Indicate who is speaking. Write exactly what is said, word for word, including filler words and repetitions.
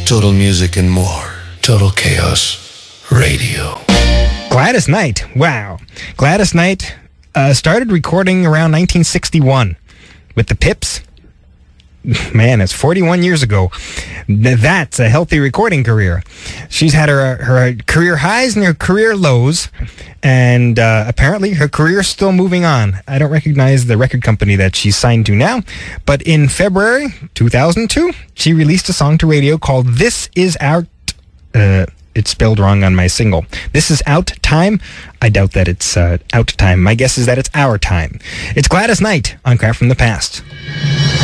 Speaker 1: Total music and more. Total Chaos Radio.
Speaker 2: Gladys Knight. Wow. Gladys Knight uh, started recording around nineteen sixty-one with the Pips. Man, it's forty-one years ago. That's a healthy recording career. She's had her her career highs and her career lows, and uh, apparently her career's still moving on. I don't recognize the record company that she's signed to now, but in February two thousand two, she released a song to radio called This Is Our... Uh, it's spelled wrong on my single. This Is Out Time. I doubt that it's uh, out time. My guess is that it's our time. It's Gladys Knight on Crap from the Past.